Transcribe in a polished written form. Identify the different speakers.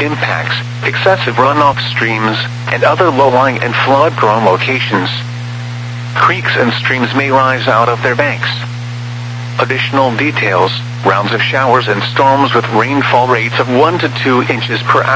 Speaker 1: impacts, excessive runoff streams, and other low-lying and flood-prone locations. Creeks and streams may rise out of their banks. Additional details: rounds of showers and storms with rainfall rates of 1 to 2 inches per hour.